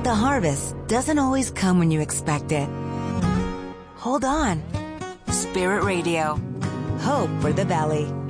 the harvest doesn't always come when you expect it. Hold on. Spirit Radio. Hope for the valley.